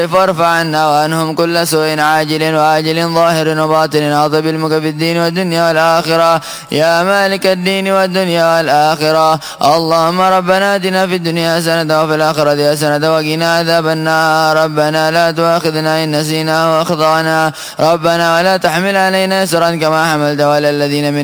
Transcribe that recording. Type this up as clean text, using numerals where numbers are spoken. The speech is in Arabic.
فارفع عنا وعنهم كل سوء عاجل وآجل ظاهر وباطن عظم علمك في الدين والدنيا والآخرة يا مالك الدين والدنيا والآخرة. اللهم ربنا آتنا في الدنيا حسنة وفي الآخرة حسنة وقنا عذاب النار. ربنا لا تؤاخذنا إن نسينا وأخطأنا. ربنا ولا تحمل علينا إصرا كما حملته على الذين من